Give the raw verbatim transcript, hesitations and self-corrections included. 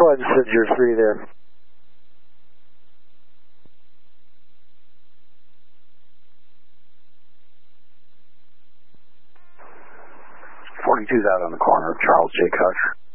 go ahead and sit your three there. forty-two's out on the corner of Charles J. Cook.